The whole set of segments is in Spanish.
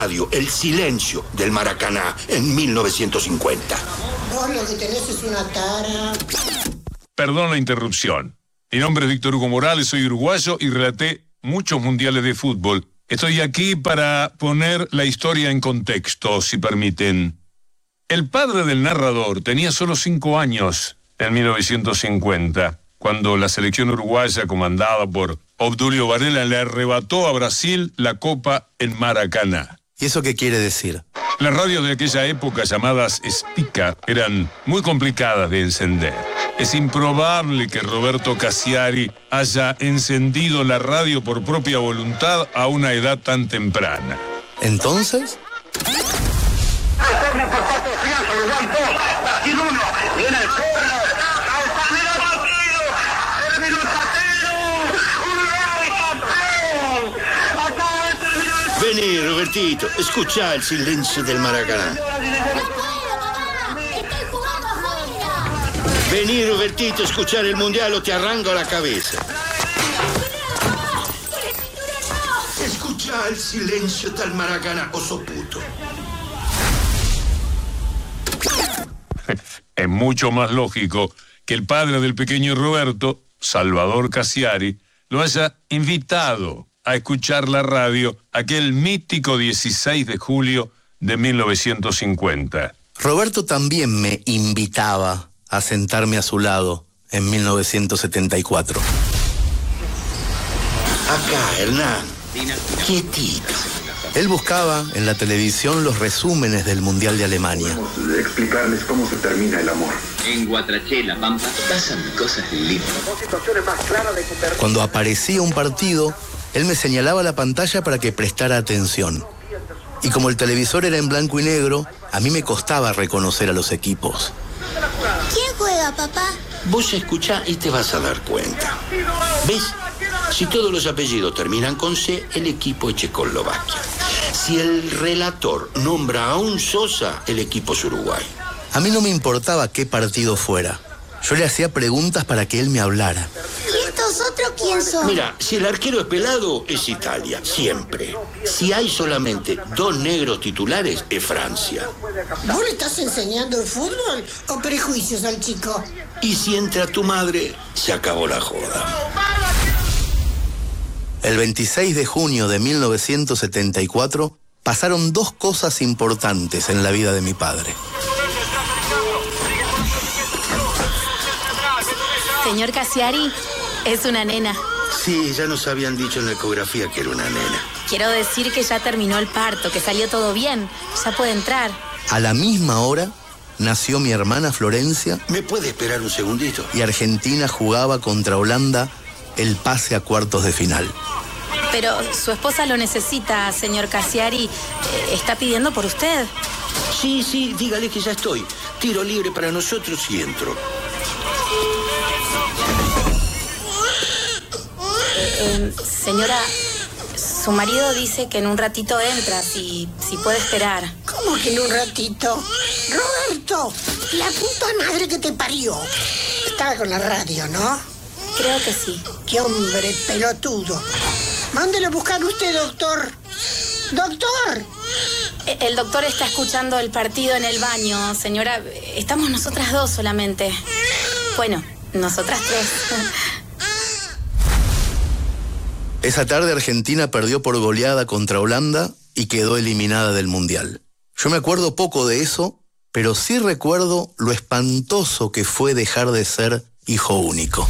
El silencio del Maracaná en 1950. Vos lo que tenés es una tara. Perdón la interrupción. Mi nombre es Víctor Hugo Morales, soy uruguayo y relaté muchos mundiales de fútbol. Estoy aquí para poner la historia en contexto, si permiten. El padre del narrador tenía solo 5 años en 1950, cuando la selección uruguaya, comandada por Obdulio Varela, le arrebató a Brasil la Copa en Maracaná. ¿Y eso qué quiere decir? Las radios de aquella época, llamadas Spica, eran muy complicadas de encender. Es improbable que Roberto Cassiari haya encendido la radio por propia voluntad a una edad tan temprana. ¿Entonces? Vení, Robertito, escucha el silencio del Maracaná. Vení, Robertito, escuchar el mundial o te arranco la cabeza. Escucha el silencio del Maracaná, oso puto. Es mucho más lógico que el padre del pequeño Roberto, Salvador Cassiari, lo haya invitado a escuchar la radio aquel mítico 16 de julio de 1950. Roberto también me invitaba a sentarme a su lado en 1974. Acá, Hernán, quietito. Él buscaba en la televisión los resúmenes del Mundial de Alemania. Vamos a explicarles cómo se termina el amor. En Guatraché, La Pampa, pasan cosas lindas. Cuando aparecía un partido, él me señalaba la pantalla para que prestara atención. Y como el televisor era en blanco y negro, a mí me costaba reconocer a los equipos. ¿Quién juega, papá? Vos escuchá y te vas a dar cuenta. ¿Ves? Si todos los apellidos terminan con C, el equipo es Checoslovaquia. Si el relator nombra a un Sosa, el equipo es Uruguay. A mí no me importaba qué partido fuera. Yo le hacía preguntas para que él me hablara. ¿Y estos otros quién son? Mira, si el arquero es pelado, es Italia, siempre. Si hay solamente 2 negros titulares, es Francia. ¿Vos le estás enseñando el fútbol o prejuicios al chico? Y si entra tu madre, se acabó la joda. El 26 de junio de 1974 pasaron 2 cosas importantes en la vida de mi padre. Señor Cassiari, es una nena. Sí, ya nos habían dicho en la ecografía que era una nena. Quiero decir que ya terminó el parto, que salió todo bien. Ya puede entrar. A la misma hora nació mi hermana Florencia. ¿Me puede esperar un segundito? Y Argentina jugaba contra Holanda el pase a cuartos de final. Pero su esposa lo necesita, señor Cassiari. Está pidiendo por usted. Sí, dígale que ya estoy. Tiro libre para nosotros y entro. Señora, su marido dice que en un ratito entra, si puede esperar. ¿Cómo que en un ratito? Roberto, la puta madre que te parió. Estaba con la radio, ¿no? Creo que sí. ¡Qué hombre pelotudo! Mándelo a buscar usted, doctor. ¡Doctor! El doctor está escuchando el partido en el baño, señora. Estamos nosotras 2 solamente. Bueno, nosotras 3. Esa tarde Argentina perdió por goleada contra Holanda y quedó eliminada del Mundial. Yo me acuerdo poco de eso, pero sí recuerdo lo espantoso que fue dejar de ser hijo único.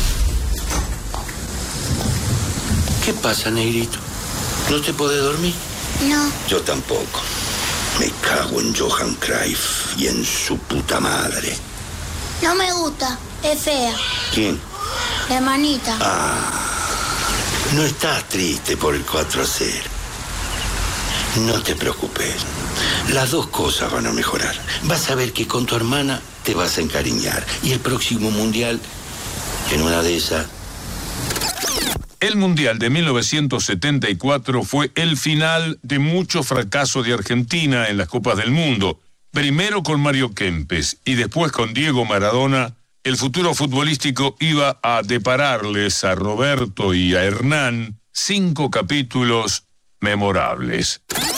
¿Qué pasa, negrito? ¿No te podés dormir? No. Yo tampoco. Me cago en Johan Cruyff y en su puta madre. No me gusta. Es fea. ¿Quién? La hermanita. No estás triste por el 4-0. No te preocupes. Las 2 cosas van a mejorar. Vas a ver que con tu hermana te vas a encariñar. Y el próximo mundial, en una de esas... El Mundial de 1974 fue el final de muchos fracasos de Argentina en las Copas del Mundo. Primero con Mario Kempes y después con Diego Maradona. El futuro futbolístico iba a depararles a Roberto y a Hernán 5 capítulos memorables.